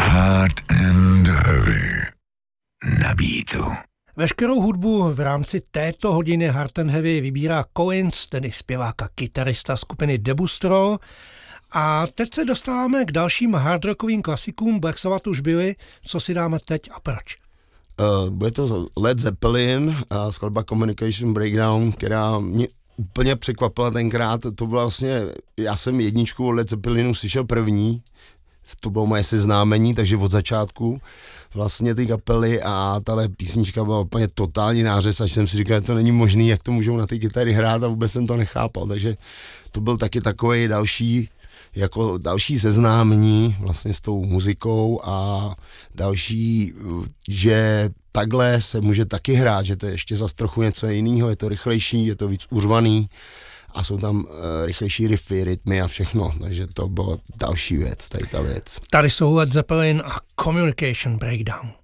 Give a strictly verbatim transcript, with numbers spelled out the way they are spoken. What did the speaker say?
Hard and heavy. Na beatu. Veškerou hudbu v rámci této hodiny Hard and Heavy vybírá Collins, tedy zpěvák a kytarista skupiny Debustro. A teď se dostáváme k dalším hardrockovým klasikům. Black Sabbath už byli, co si dáme teď a proč? Uh, bude to Led Zeppelin a skladba Communication Breakdown, která mě úplně překvapila tenkrát. To bylo vlastně, já jsem jedničku Led Zeppelinu slyšel první, to bylo moje seznámení, takže od začátku vlastně ty kapely a tahle písnička byla úplně totální nářez, až jsem si říkal, že to není možný, jak to můžou na ty kytary hrát a vůbec jsem to nechápal, takže to byl taky takový další jako další seznámení vlastně s tou muzikou a další, že takhle se může taky hrát, že to je ještě zas trochu něco jiného, je to rychlejší, je to víc urvaný a jsou tam uh, rychlejší riffy, rytmy a všechno, takže to bylo další věc, tady ta věc. Tady jsou Led Zeppelin a Communication Breakdown.